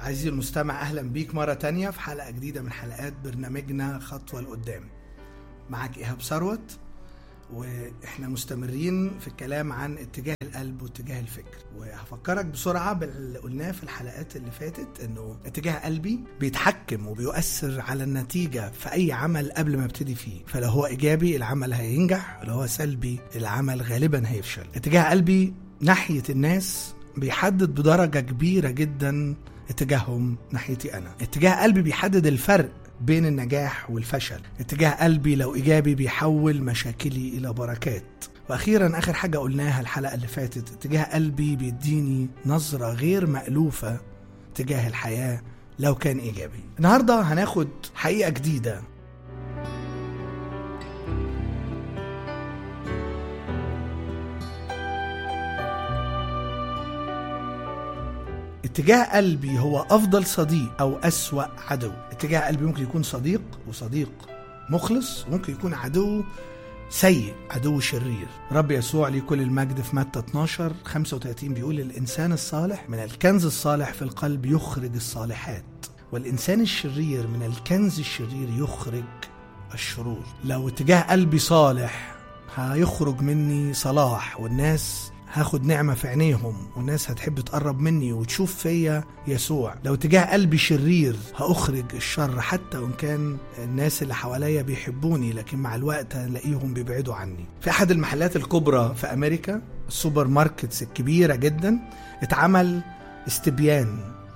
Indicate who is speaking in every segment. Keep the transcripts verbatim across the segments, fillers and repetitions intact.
Speaker 1: عزيزي المستمع، أهلا بيك مرة تانية في حلقة جديدة من حلقات برنامجنا خطوة لقدام. معك إيهاب ثروت، وإحنا مستمرين في الكلام عن اتجاه القلب واتجاه الفكر. وهفكرك بسرعة باللي قلناه في الحلقات اللي فاتت، إنه اتجاه قلبي بيتحكم وبيؤثر على النتيجة في أي عمل قبل ما ابتدي فيه. فلو هو إيجابي العمل هينجح، ولو هو سلبي العمل غالبا هيفشل. اتجاه قلبي ناحية الناس بيحدد بدرجة كبيرة جدا اتجاههم ناحيتي أنا. اتجاه قلبي بيحدد الفرق بين النجاح والفشل. اتجاه قلبي لو إيجابي بيحول مشاكلي إلى بركات. وأخيرا آخر حاجة قلناها الحلقة اللي فاتت، اتجاه قلبي بيديني نظرة غير مألوفة تجاه الحياة لو كان إيجابي. النهاردة هناخد حقيقة جديدة. اتجاه قلبي هو أفضل صديق أو أسوأ عدو. اتجاه قلبي ممكن يكون صديق وصديق مخلص، وممكن يكون عدو سيء، عدو شرير. رب يسوع ليه كل المجد في متى اتناشر خمسة وثلاثين بيقول: الإنسان الصالح من الكنز الصالح في القلب يخرج الصالحات، والإنسان الشرير من الكنز الشرير يخرج الشرور. لو اتجاه قلبي صالح هيخرج مني صلاح، والناس هاخد نعمة في عينيهم، والناس هتحب تقرب مني وتشوف فيا يسوع. لو اتجاه قلبي شرير هأخرج الشر، حتى وإن كان الناس اللي حواليا بيحبوني، لكن مع الوقت هنلاقيهم بيبعدوا عني. في أحد المحلات الكبرى في أمريكا، السوبر ماركتس الكبيرة جدا، اتعمل استبيان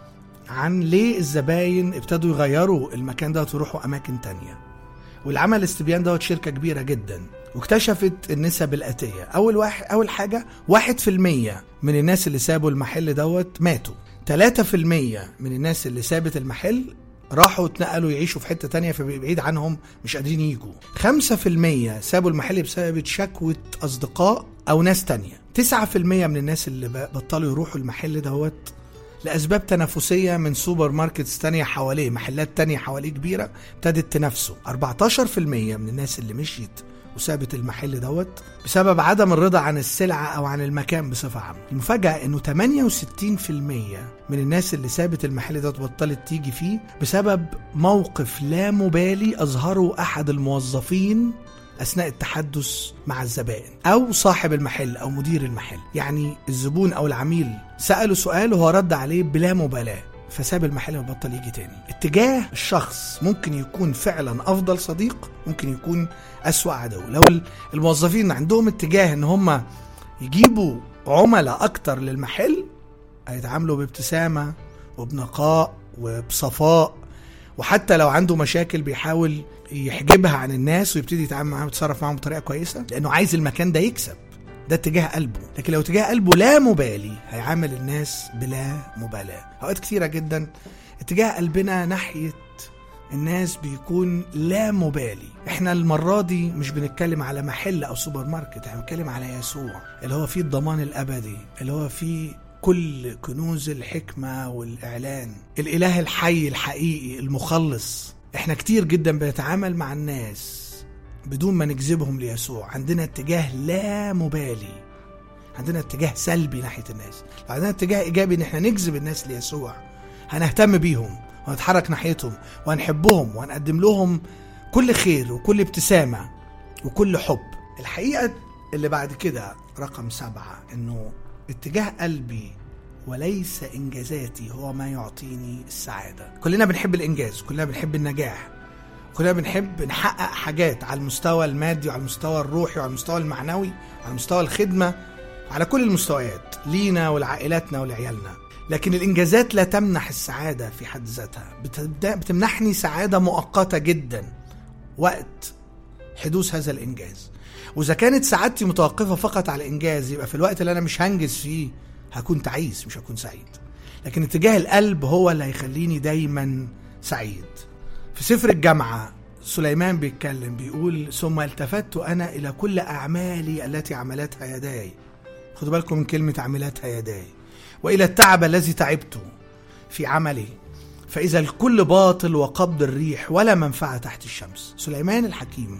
Speaker 1: عن ليه الزباين ابتدوا يغيروا المكان ده ويروحوا أماكن تانية. والعمل الاستبيان ده شركة كبيرة جدا، واكتشفت النسب الآتية. أول, واحد أول حاجة، واحد في المية من الناس اللي سابوا المحل دوت ماتوا. تلاتة في المية من الناس اللي سابت المحل راحوا اتنقلوا يعيشوا في حتة تانية فبعيد عنهم، مش قادرين يجوا. خمسة في المية سابوا المحل بسبب شكوى أصدقاء أو ناس تانية. تسعة في المية من الناس اللي بطلوا يروحوا المحل دوت لأسباب تنافسية من سوبر ماركتس تانية حواليه، محلات تانية حواليه كبيرة ابتدت تنافسه. أربعتاشر في المية من الناس اللي مشيت وثابت المحل دوت بسبب عدم الرضا عن السلعة أو عن المكان بصفة عامة. المفاجأة إنه ثمانية وستين في المية من الناس اللي ثابت المحل دوت بطلت تيجي فيه بسبب موقف لا مبالي أظهره أحد الموظفين أثناء التحدث مع الزبائن، أو صاحب المحل أو مدير المحل. يعني الزبون أو العميل سأله سؤال وهو رد عليه بلا مبالاة، فساب المحل وبطل يجي تاني. اتجاه الشخص ممكن يكون فعلا أفضل صديق، ممكن يكون أسوأ عدو. لو الموظفين عندهم اتجاه ان هم يجيبوا عملاء اكتر للمحل، هيتعاملوا بابتسامة وبنقاء وبصفاء، وحتى لو عنده مشاكل بيحاول يحجبها عن الناس ويبتدي يتعامل معاهم ويتصرف معاهم بطريقة كويسة، لأنه عايز المكان ده يكسب. ده اتجاه قلبه. لكن لو اتجاه قلبه لا مبالي هيعامل الناس بلا مبالاة. اوقات كثيرة جدا اتجاه قلبنا ناحية الناس بيكون لا مبالي. احنا المرة دي مش بنتكلم على محل او سوبر ماركت، احنا بنتكلم على يسوع اللي هو فيه الضمان الابدي، اللي هو فيه كل كنوز الحكمة والاعلان، الاله الحي الحقيقي المخلص. احنا كتير جدا بنتعامل مع الناس بدون ما نجذبهم ليسوع. عندنا اتجاه لا مبالي، عندنا اتجاه سلبي ناحية الناس. عندنا اتجاه ايجابي ان احنا نجذب الناس ليسوع، هنهتم بيهم ونتحرك ناحيتهم وهنحبهم وهنقدم لهم كل خير وكل ابتسامة وكل حب. الحقيقة اللي بعد كده رقم سبعة، انه اتجاه قلبي وليس انجازاتي هو ما يعطيني السعادة. كلنا بنحب الانجاز، كلنا بنحب النجاح، كلنا بنحب نحقق حاجات على المستوى المادي وعلى المستوى الروحي وعلى المستوى المعنوي وعلى مستوى الخدمة، على كل المستويات لينا ولعائلاتنا ولعيالنا. لكن الإنجازات لا تمنح السعادة في حد ذاتها، بتمنحني سعادة مؤقتة جدا وقت حدوث هذا الإنجاز. وإذا كانت سعادتي متوقفة فقط على الإنجاز، يبقى في الوقت اللي أنا مش هنجز فيه هكون تعيس، مش هكون سعيد. لكن اتجاه القلب هو اللي هيخليني دايما سعيد. في سفر الجامعة سليمان بيتكلم بيقول: ثم التفت أنا إلى كل أعمالي التي عملتها يداي. خدوا بالكم من كلمة عملتها يداي. وإلى التعب الذي تعبته في عملي، فإذا الكل باطل وقبض الريح ولا منفعة تحت الشمس. سليمان الحكيم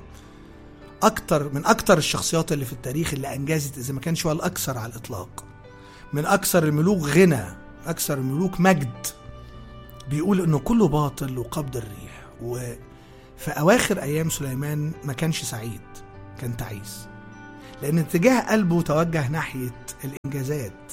Speaker 1: أكتر من أكتر الشخصيات اللي في التاريخ اللي أنجزت، إذا ما كانش هو الأكثر على الإطلاق، من أكثر الملوك غنى، أكثر الملوك مجد، بيقول انه كله باطل وقبض الريح. وفي اواخر ايام سليمان ما كانش سعيد، كان تعيس، لان اتجاه قلبه توجه ناحية الانجازات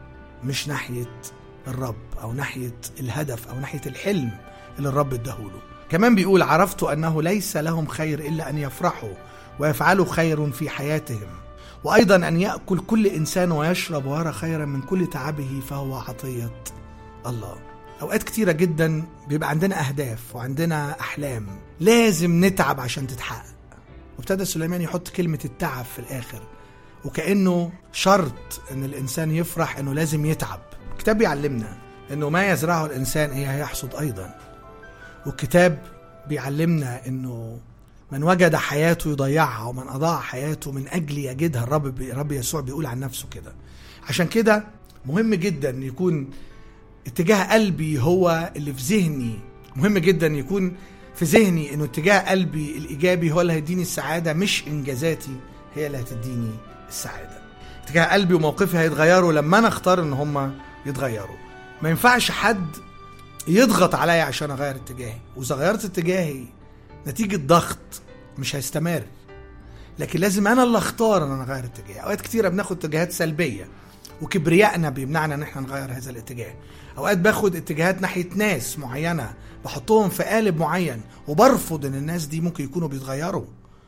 Speaker 1: مش ناحية الرب او ناحية الهدف او ناحية الحلم اللي الرب اداهوله. كمان بيقول عرفت انه ليس لهم خير الا ان يفرحوا ويفعلوا خير في حياتهم، وايضا ان يأكل كل انسان ويشرب ويرى خيرا من كل تعبه فهو عطية الله. اوقات كتيرة جدا بيبقى عندنا اهداف وعندنا احلام لازم نتعب عشان تتحقق، وابتدى سليمان يحط كلمة التعب في الاخر، وكأنه شرط ان الانسان يفرح انه لازم يتعب. الكتاب بيعلمنا انه ما يزرعه الانسان ايه هيحصد ايضا، والكتاب بيعلمنا انه من وجد حياته يضيعها ومن اضاع حياته من اجل يجدها. الرب الرب يسوع بيقول عن نفسه كده. عشان كده مهم جدا يكون اتجاه قلبي هو اللي في ذهني، مهم جدا يكون في ذهني انه اتجاه قلبي الايجابي هو اللي هيديني السعاده، مش انجازاتي هي اللي هتديني السعاده. اتجاه قلبي وموقفي هيتغيروا لما انا اختار ان هم يتغيروا. ما ينفعش حد يضغط عليا عشان اغير اتجاهي، واذا غيرت اتجاهي نتيجه ضغط مش هيستمر، لكن لازم انا اللي اختار ان انا اغير اتجاهي. اوقات كتيره بناخد اتجاهات سلبيه وكبريائنا بيمنعنا ان احنا نغير هذا الاتجاه. اوقات باخد اتجاهات ناحيه ناس معينه بحطهم في قالب معين وبرفض ان الناس دي ممكن يكونوا بيتغيروا،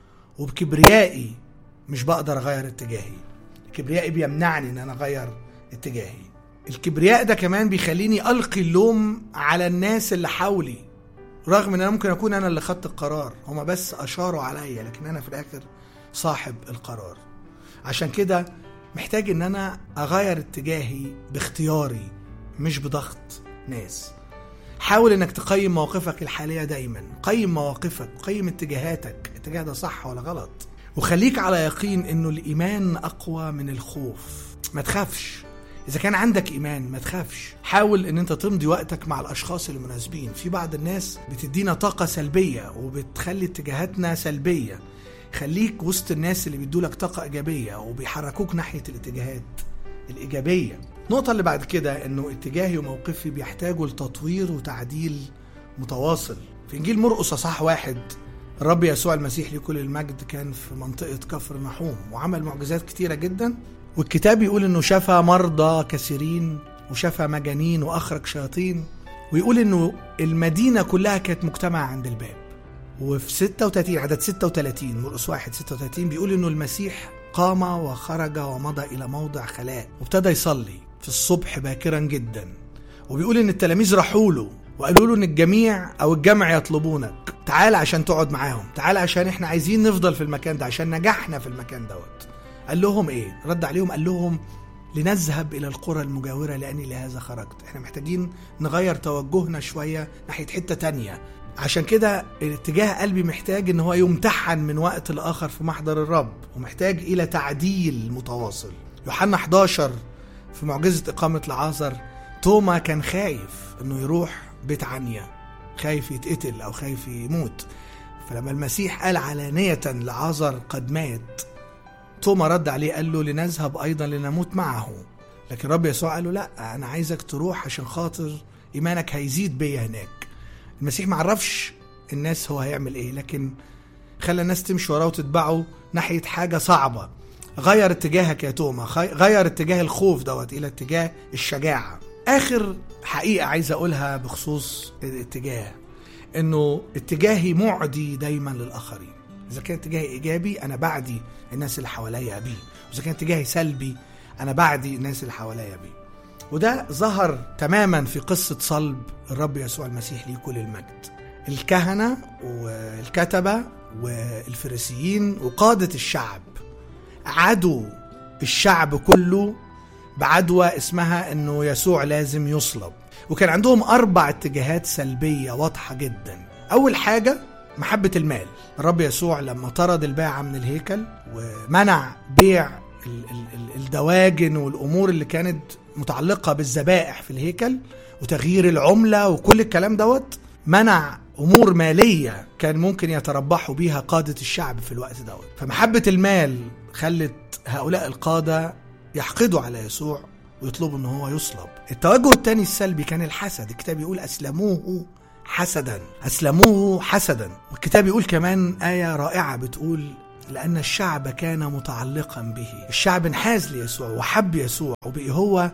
Speaker 1: وبكبريائي مش بقدر اغير اتجاهي. كبريائي بيمنعني ان انا اغير اتجاهي. الكبرياء ده كمان بيخليني القي اللوم على الناس اللي حولي، رغم ان انا ممكن اكون انا اللي خدت القرار، هما بس اشاروا عليا، لكن انا في الاخر صاحب القرار. عشان كده محتاج ان انا اغير اتجاهي باختياري مش بضغط ناس. حاول انك تقيم مواقفك الحالية دايما، قيم مواقفك، قيم اتجاهاتك، اتجاه ده صح ولا غلط، وخليك على يقين انه الايمان اقوى من الخوف. ما تخافش، اذا كان عندك ايمان ما تخافش. حاول ان انت تمضي وقتك مع الاشخاص المناسبين. في بعض الناس بتدينا طاقة سلبية وبتخلي اتجاهاتنا سلبية. خليك وسط الناس اللي بيدولك طاقة ايجابية وبيحركوك ناحية الاتجاهات الايجابية. النقطة اللي بعد كده انه اتجاهي وموقفي بيحتاجوا لتطوير وتعديل متواصل. في انجيل مرقس اصحاح واحد الرب يسوع المسيح لكل المجد كان في منطقة كفر نحوم وعمل معجزات كتيرة جدا، والكتاب يقول انه شفى مرضى كثيرين وشفى مجانين واخرج شياطين، ويقول انه المدينة كلها كانت مجتمعة عند الباب. وفي ستة وثلاثين عدد ستة وثلاثين مرقس واحد ستة وثلاثين بيقول انه المسيح قام وخرج ومضى الى موضع خلاء وابتدى يصلي في الصبح باكرا جدا، وبيقول ان التلاميذ راحوا له وقالوا له ان الجميع او الجمع يطلبونك، تعال عشان تقعد معاهم، تعال عشان احنا عايزين نفضل في المكان ده عشان نجحنا في المكان دوت. قال لهم ايه؟ رد عليهم قال لهم لنذهب الى القرى المجاورة لاني لهذا خرجت. احنا محتاجين نغير توجهنا شوية ناحية حتة تانية. عشان كده الاتجاه قلبي محتاج ان هو يمتحن من وقت لاخر في محضر الرب، ومحتاج الى تعديل متواصل. يوحنا حداشر في معجزة اقامة لعازر، توما كان خايف انه يروح بيت عنيا، خايف يتقتل او خايف يموت. فلما المسيح قال علانية لعازر قد مات، توما رد عليه قال له لنذهب ايضا لنموت معه. لكن رب يسوع قال له لا، انا عايزك تروح عشان خاطر ايمانك هيزيد بيا هناك. المسيح ما عرفش الناس هو هيعمل ايه، لكن خلى الناس تمشي وراه وتتبعه ناحية حاجة صعبة. غير اتجاهك يا توما، غير اتجاه الخوف دوت الى اتجاه الشجاعة. اخر حقيقة عايز اقولها بخصوص الاتجاه، انه اتجاهي معدي دايما للاخرين. اذا كان اتجاهي ايجابي انا بعدي الناس اللي حواليا بيه، واذا كان اتجاهي سلبي انا بعدي الناس اللي حواليا بيه. وده ظهر تماما في قصة صلب الرب يسوع المسيح ليه كل المجد. الكهنة والكتبة والفريسيين وقادة الشعب عدوا الشعب كله بعدوى اسمها انه يسوع لازم يصلب، وكان عندهم اربع اتجاهات سلبية واضحة جدا. اول حاجة محبة المال. الرب يسوع لما طرد الباعة من الهيكل ومنع بيع الدواجن والامور اللي كانت متعلقة بالذبائح في الهيكل وتغيير العملة وكل الكلام دوت، منع امور مالية كان ممكن يتربحوا بيها قادة الشعب في الوقت دوت. فمحبة المال خلت هؤلاء القادة يحقدوا على يسوع ويطلبوا ان هو يصلب. التوجه الثاني السلبي كان الحسد. الكتاب يقول أسلموه حسدا، أسلموه حسدا. والكتاب يقول كمان آية رائعة بتقول لأن الشعب كان متعلقا به. الشعب انحاز ليسوع وحب يسوع وبقي هو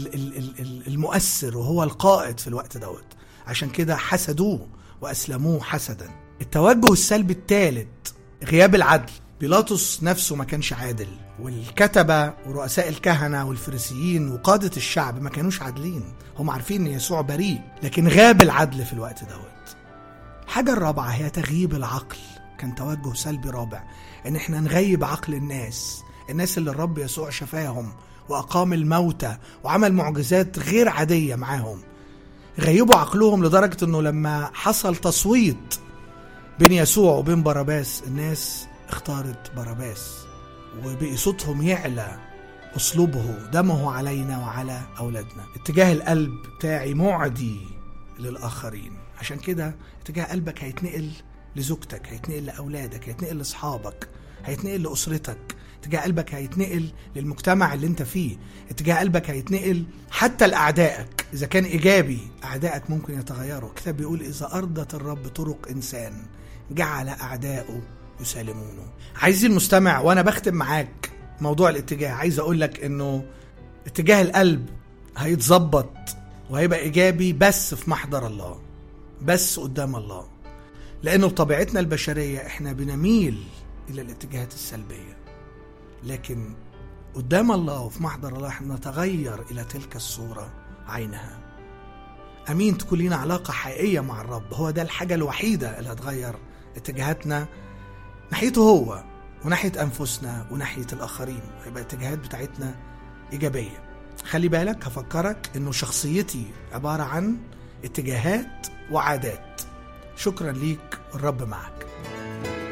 Speaker 1: المؤثر وهو القائد في الوقت دوت، عشان كده حسدوه وأسلموه حسدا. التوجه السلبي الثالث غياب العدل. بيلاطس نفسه ما كانش عادل، والكتبة ورؤساء الكهنة والفريسيين وقادة الشعب ما كانوش عادلين. هم عارفين ان يسوع بريء، لكن غاب العدل في الوقت دوت. الحاجة الرابعة هي تغييب العقل. كان توجه سلبي رابع، ان احنا نغيب عقل الناس الناس اللي الرب يسوع شفاهم وأقام الموتى وعمل معجزات غير عادية معاهم. غيبوا عقلهم لدرجة انه لما حصل تصويت بين يسوع وبين باراباس، الناس اختارت باراباس وبقي صوتهم يعلى أصلبه دمه علينا وعلى أولادنا. اتجاه القلب بتاعي معدي للآخرين، عشان كده اتجاه قلبك هيتنقل لزوجتك، هيتنقل لأولادك، هيتنقل لأصحابك، هيتنقل لأسرتك. اتجاه قلبك هيتنقل للمجتمع اللي انت فيه. اتجاه قلبك هيتنقل حتى لأعدائك. إذا كان إيجابي أعدائك ممكن يتغيروا. الكتاب بيقول إذا أرضت الرب طرق إنسان جعل أعدائه يسالمونه. عايزي المستمع، وأنا بختم معاك موضوع الاتجاه، عايز أقول لك إنه اتجاه القلب هيتظبط وهيبقى إيجابي بس في محضر الله، بس قدام الله، لأنه بطبيعتنا البشرية إحنا بنميل إلى الاتجاهات السلبية، لكن قدام الله وفي محضر الله إحنا نتغير إلى تلك الصورة عينها. أمين تكون لنا علاقة حقيقية مع الرب، هو ده الحاجة الوحيدة اللي هتغير اتجاهاتنا ناحيته هو وناحية أنفسنا وناحية الآخرين، هيبقى الاتجاهات بتاعتنا إيجابية. خلي بالك، هفكرك إنه شخصيتي عبارة عن اتجاهات وعادات. شكرا ليك، الرب معك.